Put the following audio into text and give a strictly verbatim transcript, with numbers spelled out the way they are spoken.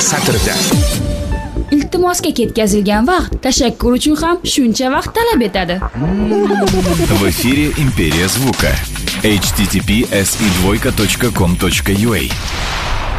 satrida. Iltimosga ketkazilgan vaqt tashakkur uchun ham shuncha vaqt talab etadi. В эфире Империя звука. эйч ти ти пи эс и двойка точка ком точка ю а